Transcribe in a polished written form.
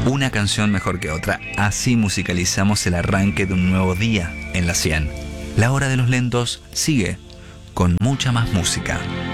Una canción mejor que otra. Así musicalizamos el arranque de un nuevo día en la 100. La hora de los lentos sigue con mucha más música.